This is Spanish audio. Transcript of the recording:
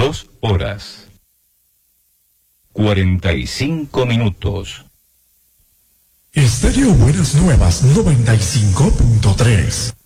2 horas 45 minutos. Estéreo Buenas Nuevas 95.3.